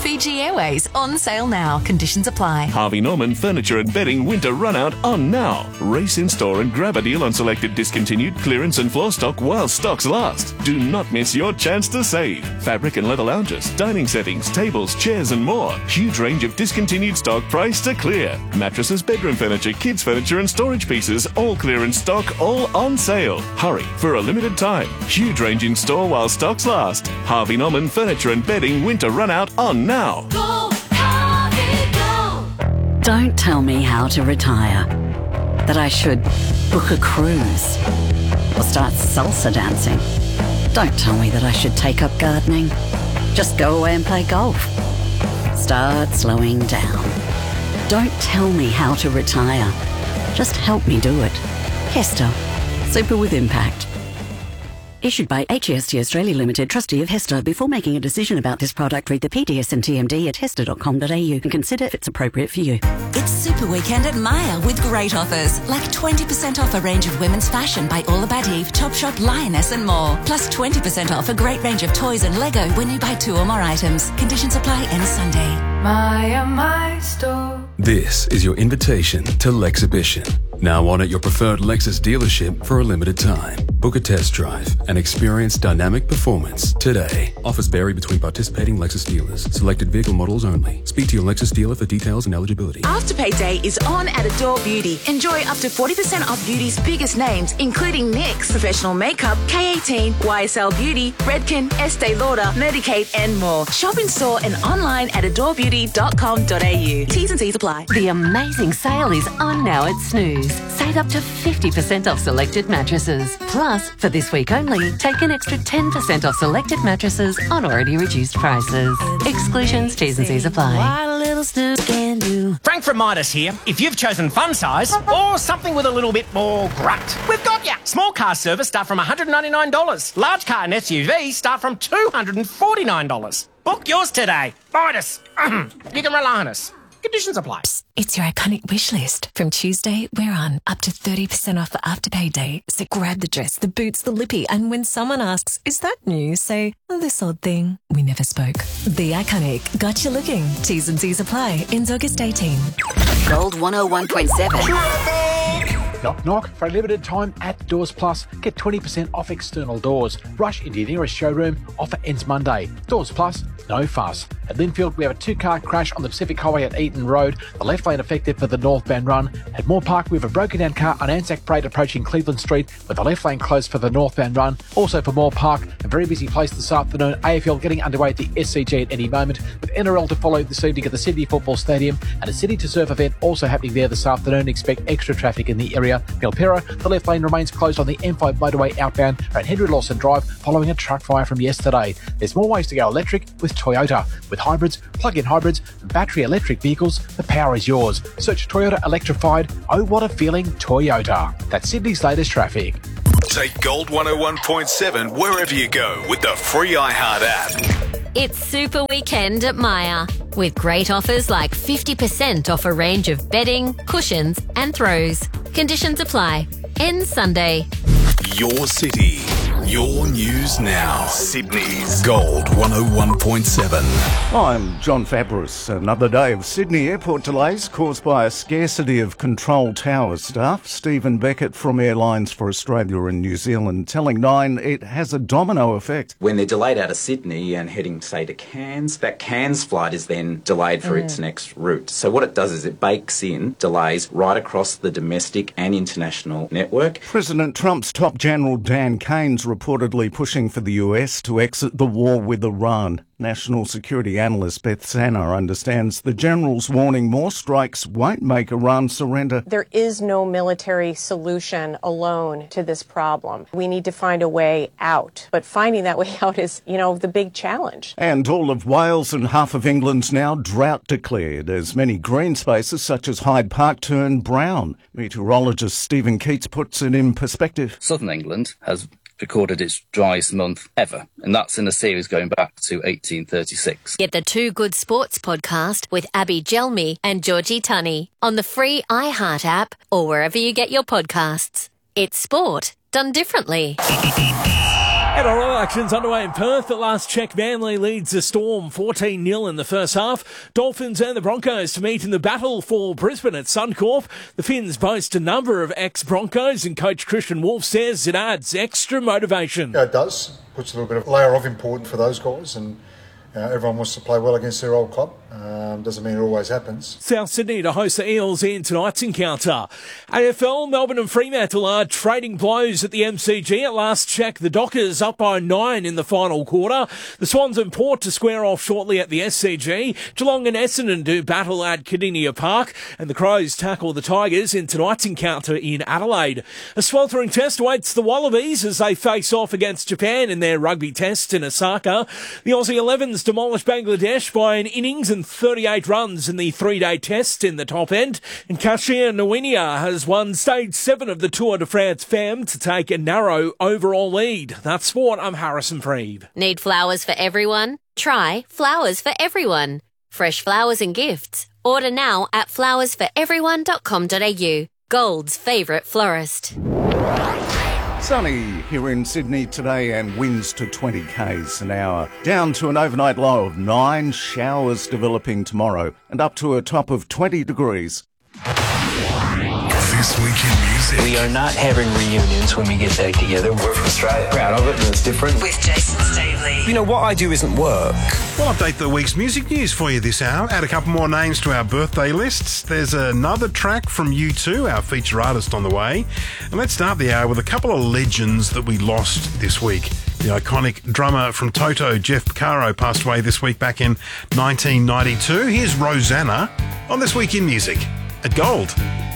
Fiji Airways on sale now. Conditions apply. Harvey Norman Furniture and Bedding winter run-out on now. Race in store and grab a deal on selected discontinued clearance and floor stock while stocks last. Do not miss your chance to save. Fabric and leather lounges, dining settings, tables, chairs and more. Huge range of discontinued stock priced to clear. Mattresses, bedroom furniture, kids furniture and storage pieces, all clearance stock, all on sale. Hurry for a limited time. Huge range in store while stocks last. Harvey Norman Furniture and Bedding winter run-out on now. Go, Harvey, go. Don't tell me how to retire. That I should book a cruise or start salsa dancing. Don't tell me that I should take up gardening. Just go away and play golf. Start slowing down. Don't tell me how to retire. Just help me do it. Hester. Super with impact. Issued by HEST Australia Limited, trustee of Hester. Before making a decision about this product, read the PDS and TMD at hester.com.au and consider if it's appropriate for you. It's Super Weekend at Myer with great offers, like 20% off a range of women's fashion by All About Eve, Topshop, Lioness and more. Plus 20% off a great range of toys and Lego when you buy 2 or more items. Conditions apply any Sunday. Myer, my store. This is your invitation to Lexhibition. Now on at your preferred Lexus dealership for a limited time. Book a test drive and experience dynamic performance today. Offers vary between participating Lexus dealers. Selected vehicle models only. Speak to your Lexus dealer for details and eligibility. Afterpay Day is on at Adore Beauty. Enjoy up to 40% off beauty's biggest names, including NYX, Professional Makeup, K18, YSL Beauty, Redken, Estee Lauder, Medik8 and more. Shop in store and online at adorebeauty.com.au. T's and C's apply. The amazing sale is on now at Snooze. Save up to 50% off selected mattresses. Plus, for this week only, take an extra 10% off selected mattresses on already reduced prices. Exclusions, T's and C's apply. What a little Snooze can do. Frank from Midas here. If you've chosen fun size or something with a little bit more grunt, we've got ya. Small car service start from $199. Large car and SUV start from $249. Book yours today. Midas. You can rely on us. Conditions apply. It's your iconic wish list. From Tuesday, we're on up to 30% off for Afterpay Day. So grab the dress, the boots, the lippy, and when someone asks, is that new? Say, this odd thing. We never spoke. The iconic got you looking. T's and C's apply. Ends August 18. Gold 101.7. Knock, knock. For a limited time at Doors Plus, get 20% off external doors. Rush into your nearest showroom. Offer ends Monday. Doors Plus, no fuss. At Linfield, we have a 2-car crash on the Pacific Highway at Eaton Road. The left lane affected for the northbound run. At Moore Park, we have a broken down car on Anzac Parade approaching Cleveland Street with the left lane closed for the northbound run. Also for Moore Park, a very busy place this afternoon. AFL getting underway at the SCG at any moment, with NRL to follow this evening at the Sydney Football Stadium, and a City to Surf event also happening there this afternoon. Expect extra traffic in the area. Milpera, the left lane remains closed on the M5 motorway outbound at Henry Lawson Drive following a truck fire from yesterday. There's more ways to go electric with Toyota. With hybrids, plug-in hybrids, and battery electric vehicles, the power is yours. Search Toyota Electrified. Oh, what a feeling, Toyota. That's Sydney's latest traffic. Take Gold 101.7 wherever you go with the free iHeart app. It's Super Weekend at Myer, with great offers like 50% off a range of bedding, cushions and throws. Conditions apply. Ends Sunday. Your city, your news now. Sydney's Gold 101.7. I'm John Fabris. Another day of Sydney airport delays caused by a scarcity of control tower staff. Stephen Beckett from Airlines for Australia and New Zealand telling Nine it has a domino effect. When they're delayed out of Sydney and heading, say, to Cairns, that Cairns flight is then delayed for its next route. So what it does is it bakes in delays right across the domestic and international network. President Trump's top general Dan Keynes reportedly pushing for the US to exit the war with Iran. National security analyst Beth Sanner understands the general's warning more strikes won't make Iran surrender. There is no military solution alone to this problem. We need to find a way out. But finding that way out is, the big challenge. And all of Wales and half of England's now drought declared as many green spaces such as Hyde Park turn brown. Meteorologist Stephen Keats puts it in perspective. Southern England has recorded its driest month ever, and that's in a series going back to 1836. Get the Two Good Sports podcast with Abby Gelmi and Georgie Tunney on the free iHeart app or wherever you get your podcasts. It's sport done differently. NRL action's underway in Perth. At last check, Manly leads the Storm 14-0 in the first half. Dolphins and the Broncos to meet in the battle for Brisbane at Suncorp. The Finns boast a number of ex-Broncos, and coach Christian Wolf says it adds extra motivation. Yeah, it does. Puts a little bit of layer of important for those guys, and everyone wants to play well against their old club. Doesn't mean it always happens. South Sydney to host the Eels in tonight's encounter. AFL, Melbourne and Fremantle are trading blows at the MCG. At last check, the Dockers up by 9 in the final quarter. The Swans and Port to square off shortly at the SCG. Geelong and Essendon do battle at Kardinia Park. And the Crows tackle the Tigers in tonight's encounter in Adelaide. A sweltering test awaits the Wallabies as they face off against Japan in their rugby test in Osaka. The Aussie 11s demolish Bangladesh by an innings and 38 runs in the three-day test in the top end. And Kashia Nwinia has won stage 7 of the Tour de France Femme to take a narrow overall lead. That's sport. I'm Harrison Freeb. Need flowers for everyone? Try Flowers for Everyone. Fresh flowers and gifts. Order now at flowersforeveryone.com.au. Gold's favourite florist. Sunny here in Sydney today and winds to 20 k's an hour. Down to an overnight low of 9, showers developing tomorrow and up to a top of 20 degrees. This Week in Music. We are not having reunions when we get back together. We're from Australia. Proud of it, and it's different. With Jason Staley. You know, what I do isn't work. We'll update the week's music news for you this hour. Add a couple more names to our birthday lists. There's another track from U2, our feature artist, on the way. And let's start the hour with a couple of legends that we lost this week. The iconic drummer from Toto, Jeff Porcaro, passed away this week back in 1992. Here's Rosanna on This Week in Music at Gold.